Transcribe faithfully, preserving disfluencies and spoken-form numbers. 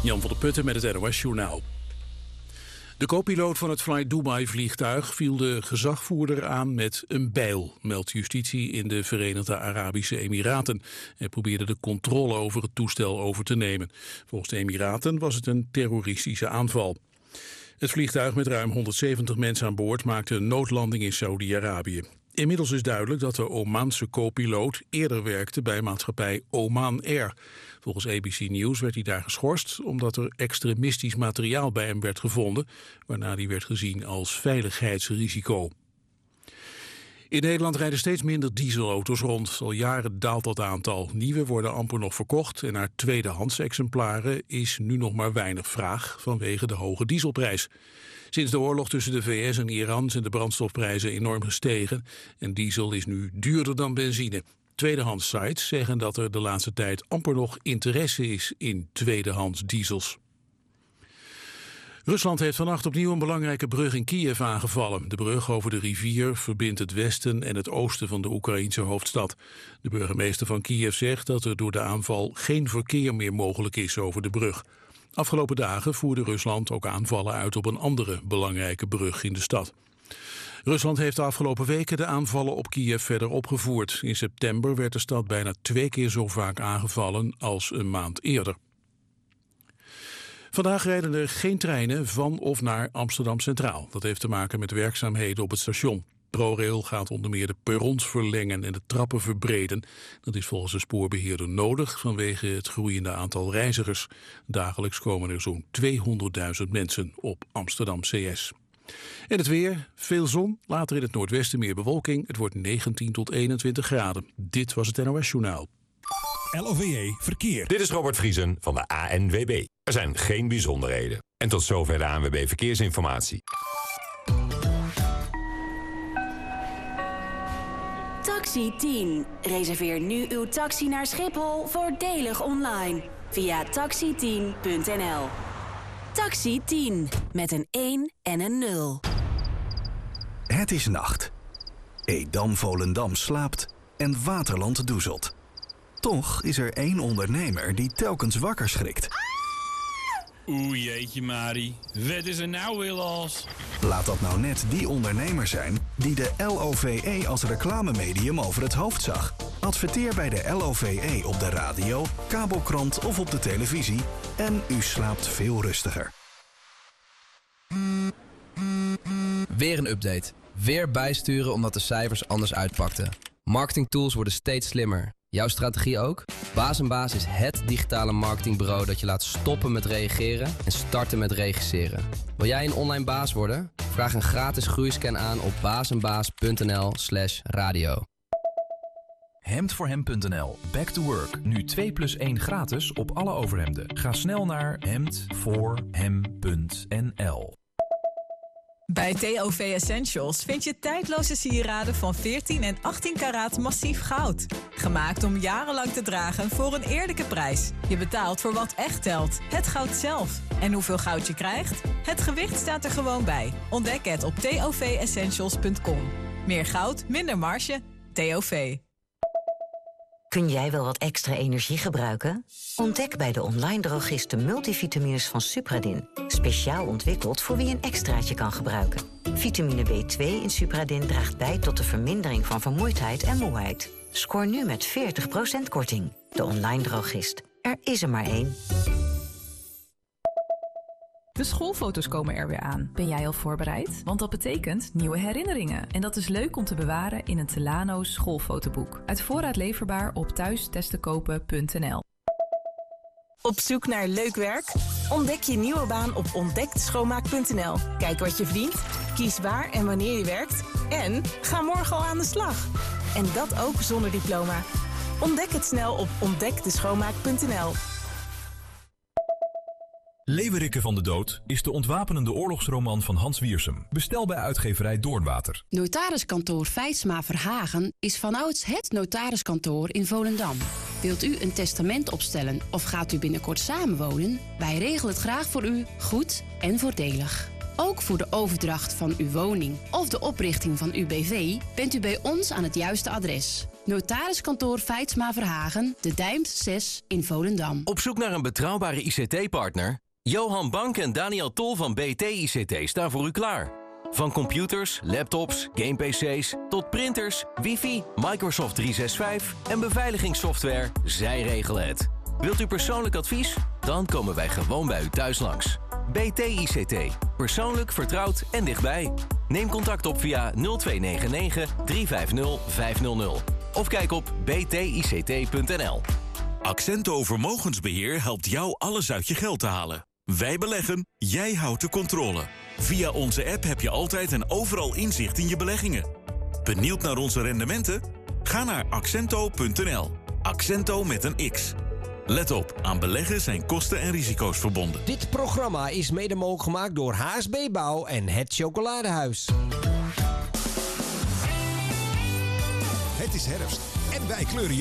Jan van der Putten met het N O S-journaal. De co-piloot van het Fly Dubai-vliegtuig viel de gezagvoerder aan met een bijl, meldt justitie in de Verenigde Arabische Emiraten. Hij probeerde de controle over het toestel over te nemen. Volgens de Emiraten was het een terroristische aanval. Het vliegtuig met ruim honderdzeventig mensen aan boord maakte een noodlanding in Saudi-Arabië. Inmiddels is duidelijk dat de Omaanse co-piloot eerder werkte bij maatschappij Oman Air. Volgens A B C News werd hij daar geschorst omdat er extremistisch materiaal bij hem werd gevonden, waarna hij werd gezien als veiligheidsrisico. In Nederland rijden steeds minder dieselauto's rond. Al jaren daalt dat aantal. Nieuwe worden amper nog verkocht en naar tweedehands exemplaren is nu nog maar weinig vraag vanwege de hoge dieselprijs. Sinds de oorlog tussen de V S en Iran zijn de brandstofprijzen enorm gestegen en diesel is nu duurder dan benzine. Tweedehands sites zeggen dat er de laatste tijd amper nog interesse is in tweedehands diesels. Rusland heeft vannacht opnieuw een belangrijke brug in Kiev aangevallen. De brug over de rivier verbindt het westen en het oosten van de Oekraïense hoofdstad. De burgemeester van Kiev zegt dat er door de aanval geen verkeer meer mogelijk is over de brug. Afgelopen dagen voerde Rusland ook aanvallen uit op een andere belangrijke brug in de stad. Rusland heeft de afgelopen weken de aanvallen op Kiev verder opgevoerd. In september werd de stad bijna twee keer zo vaak aangevallen als een maand eerder. Vandaag rijden er geen treinen van of naar Amsterdam Centraal. Dat heeft te maken met werkzaamheden op het station. ProRail gaat onder meer de perrons verlengen en de trappen verbreden. Dat is volgens de spoorbeheerder nodig vanwege het groeiende aantal reizigers. Dagelijks komen er zo'n tweehonderdduizend mensen op Amsterdam C S. En het weer, veel zon, later in het noordwesten meer bewolking. Het wordt negentien tot eenentwintig graden. Dit was het N O S-journaal. L O V E Verkeer. Dit is Robert Vriesen van de A N W B. Er zijn geen bijzonderheden. En tot zover de A N W B Verkeersinformatie. Taxi tien. Reserveer nu uw taxi naar Schiphol voordelig online. Via taxi tien punt n l. Taxi tien. Met een één en een nul. Het is nacht. Edam-Volendam slaapt en Waterland doezelt. Toch is er één ondernemer die telkens wakker schrikt. Oeh jeetje Mari, wat is er nou weer los? Laat dat nou net die ondernemer zijn die de L O V E als reclamemedium over het hoofd zag. Adverteer bij de L O V E op de radio, kabelkrant of op de televisie en u slaapt veel rustiger. Weer een update. Weer bijsturen omdat de cijfers anders uitpakten. Marketingtools worden steeds slimmer. Jouw strategie ook? Baas en Baas is het digitale marketingbureau dat je laat stoppen met reageren en starten met regisseren. Wil jij een online baas worden? Vraag een gratis groeiscan aan op bazenbaas.nl slash radio. hemd voor hem punt n l. Back to work. Nu twee plus één gratis op alle overhemden. Ga snel naar hemd voor hem punt n l. Bij T O V Essentials vind je tijdloze sieraden van veertien en achttien karaat massief goud. Gemaakt om jarenlang te dragen voor een eerlijke prijs. Je betaalt voor wat echt telt. Het goud zelf. En hoeveel goud je krijgt? Het gewicht staat er gewoon bij. Ontdek het op t o v essentials punt com. Meer goud, minder marge. T O V. Kun jij wel wat extra energie gebruiken? Ontdek bij de online drogist de multivitamines van Supradin. Speciaal ontwikkeld voor wie een extraatje kan gebruiken. Vitamine B twee in Supradin draagt bij tot de vermindering van vermoeidheid en moeheid. Scoor nu met veertig procent korting. De online drogist. Er is er maar één. De schoolfoto's komen er weer aan. Ben jij al voorbereid? Want dat betekent nieuwe herinneringen. En dat is leuk om te bewaren in een Telano schoolfotoboek. Uit voorraad leverbaar op thuistestenkopen punt n l. Op zoek naar leuk werk? Ontdek je nieuwe baan op ontdekt schoonmaak punt n l. Kijk wat je verdient, kies waar en wanneer je werkt... en ga morgen al aan de slag. En dat ook zonder diploma. Ontdek het snel op ontdek de schoonmaak punt n l. Leeuwerikke van de Dood is de ontwapenende oorlogsroman van Hans Wiersum. Bestel bij uitgeverij Doornwater. Notariskantoor Feitsma Verhagen is vanouds het notariskantoor in Volendam. Wilt u een testament opstellen of gaat u binnenkort samenwonen? Wij regelen het graag voor u, goed en voordelig. Ook voor de overdracht van uw woning of de oprichting van uw B V bent u bij ons aan het juiste adres. Notariskantoor Feitsma Verhagen, De Dijmt zes in Volendam. Op zoek naar een betrouwbare I C T-partner? Johan Bank en Daniel Tol van B T I C T staan voor u klaar. Van computers, laptops, game-pc's tot printers, wifi, Microsoft driehonderdzesenzestig en beveiligingssoftware, zij regelen het. Wilt u persoonlijk advies? Dan komen wij gewoon bij u thuis langs. B T I C T. Persoonlijk, vertrouwd en dichtbij. Neem contact op via nul twee negen negen, drie vijf nul, vijf nul nul. Of kijk op b t i c t punt n l. Accento Vermogensbeheer helpt jou alles uit je geld te halen. Wij beleggen, jij houdt de controle. Via onze app heb je altijd en overal inzicht in je beleggingen. Benieuwd naar onze rendementen? Ga naar accento punt n l. Accento met een X. Let op, aan beleggen zijn kosten en risico's verbonden. Dit programma is mede mogelijk gemaakt door H S B Bouw en Het Chocoladehuis. Het is herfst en wij kleuren